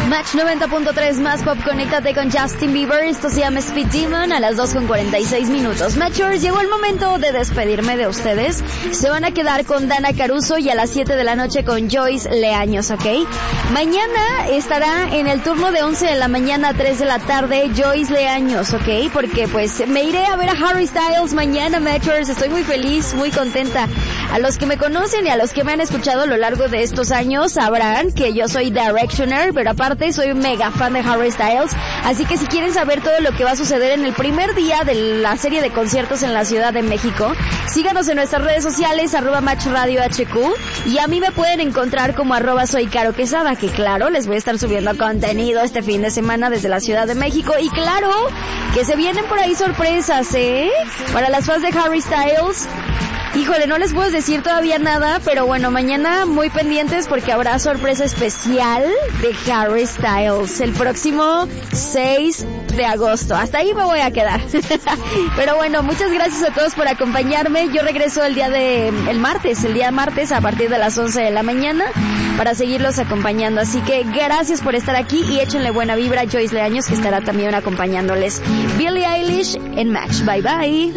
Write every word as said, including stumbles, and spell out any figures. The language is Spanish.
Match noventa punto tres más pop, conéctate con Justin Bieber. Esto se llama Speed Demon a las dos con cuarenta y seis minutos. Matchers, llegó el momento de despedirme de ustedes. Se van a quedar con Dana Caruso y a las siete de la noche con Joyce Leaños, ¿ok? Mañana estará en el turno de once de la mañana a tres de la tarde Joyce Leaños, ¿ok? Porque pues me iré a ver a Harry Styles mañana, Matchers. Estoy muy feliz, muy contenta. A los que me conocen y a los que me han escuchado a lo largo de estos años sabrán que yo soy Directioner, pero aparte soy un mega fan de Harry Styles. Así que si quieren saber todo lo que va a suceder en el primer día de la serie de conciertos en la Ciudad de México, síganos en nuestras redes sociales, arroba Match Radio H Q, y a mí me pueden encontrar como arroba Soy Caro Quesada, que claro, les voy a estar subiendo contenido este fin de semana desde la Ciudad de México. Y claro, que se vienen por ahí sorpresas, ¿eh? Para las fans de Harry Styles. Híjole, no les puedo decir todavía nada, pero bueno, mañana muy pendientes porque habrá sorpresa especial de Harry Styles el próximo seis de agosto. Hasta ahí me voy a quedar. Pero bueno, muchas gracias a todos por acompañarme. Yo regreso el día de, el martes, el día martes a partir de las once de la mañana para seguirlos acompañando. Así que gracias por estar aquí y échenle buena vibra a Joyce Leaños, que estará también acompañándoles. Billie Eilish en Match. Bye bye.